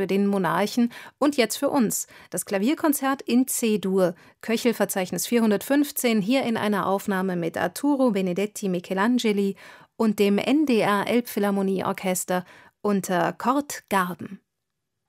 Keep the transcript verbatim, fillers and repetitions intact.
für den Monarchen und jetzt für uns. Das Klavierkonzert in C-Dur, Köchelverzeichnis vierhundertfünfzehn, hier in einer Aufnahme mit Arturo Benedetti Michelangeli und dem N D R Elbphilharmonieorchester unter Kurt Garben.